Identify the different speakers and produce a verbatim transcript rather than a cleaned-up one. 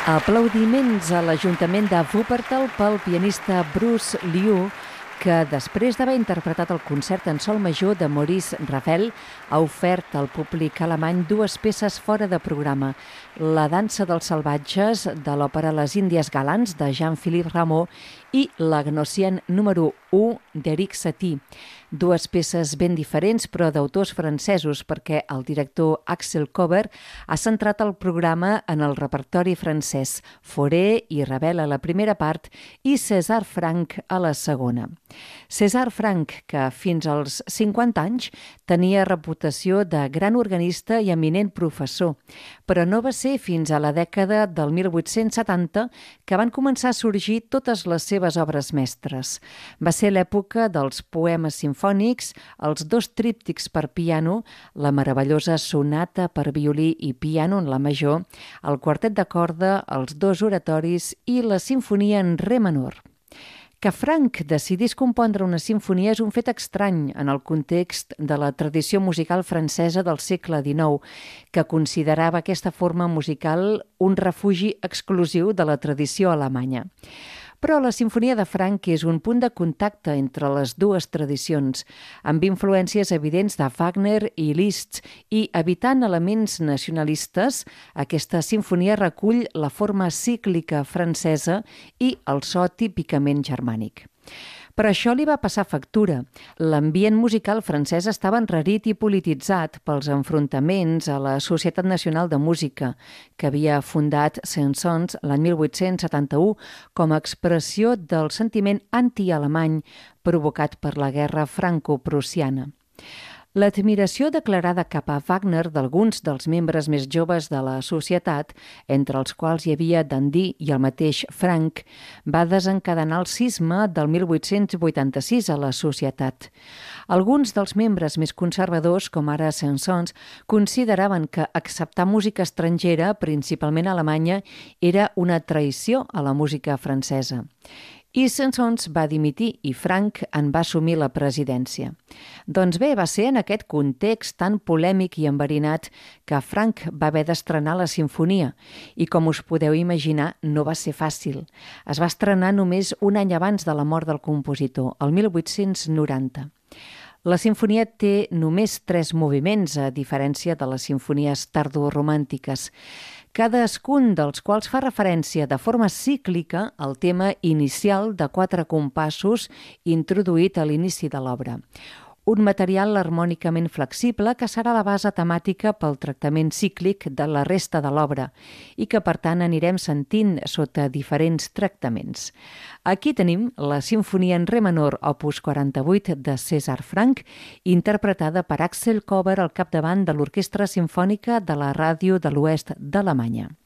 Speaker 1: Aplaudiments a l'Ajuntament de Wuppertal pel pianista Bruce Liu, que després d'haver interpretat el concert en sol major de Maurice Ravel, ha ofert al públic alemany dues peces fora de programa: La dansa dels salvatges de l'òpera Les Índies Galants de Jean-Philippe Rameau i La Gnossienne número u d'Eric Satie. Dues peces ben diferents, però d'autors francesos, perquè el director Axel Kober ha centrat el programa en el repertori francès, Fauré i Ravel a la primera part i César Franck a la segona. César Franck, que fins als cinquanta anys tenia reputació de gran organista i eminent professor, però no va ser fins a la dècada del mil vuit-cents setanta que van començar a sorgir totes les seves obres mestres. Va ser l'època dels poemes simfònics, els dos tríptics per piano, la meravellosa sonata per violí i piano en la major, el quartet de corda, els dos oratoris i la sinfonia en re menor. Que Franck decidís compondre una sinfonia és un fet estrany en el context de la tradició musical francesa del segle dinou, que considerava aquesta forma musical un refugi exclusiu de la tradició alemanya. Però la sinfonia de Franck és un punt de contacte entre les dues tradicions, amb influències evidents de Wagner i Liszt, i evitant elements nacionalistes, aquesta sinfonia recull la forma cíclica francesa i el so típicament germànic. Però això li va passar factura. L'ambient musical francès estava enrarit i polititzat pels enfrontaments a la Societat Nacional de Música, que havia fundat Saint-Saëns l'any mil vuit-cents setanta-u com a expressió del sentiment anti-alemany provocat per la guerra franco-prussiana. L'admiració declarada cap a Wagner d'alguns dels membres més joves de la societat, entre els quals hi havia Dandy i el mateix Franck, va desencadenar el cisma del mil vuit-cents vuitanta-sis a la societat. Alguns dels membres més conservadors, com ara Saint-Saëns, consideraven que acceptar música estrangera, principalment alemanya, era una traïció a la música francesa. I Saint-Saëns va dimitir i Franck en va assumir la presidència. Doncs bé, va ser en aquest context tan polèmic i enverinat que Franck va haver d'estrenar la sinfonia i, com us podeu imaginar, no va ser fàcil. Es va estrenar només un any abans de la mort del compositor, el mil vuit-cents noranta. La sinfonia té només tres moviments, a diferència de les sinfonies tardoromàntiques, cadascun dels quals fa referència de forma cíclica al tema inicial de quatre compassos introduït a l'inici de l'obra. Un material harmònicament flexible que serà la base temàtica pel tractament cíclic de la resta de l'obra i que, per tant, anirem sentint sota diferents tractaments. Aquí tenim la sinfonia en re menor, opus quaranta-vuit de César Franck, interpretada per Axel Kober al capdavant de l'Orquestra Simfònica de la Ràdio de l'Oest d'Alemanya.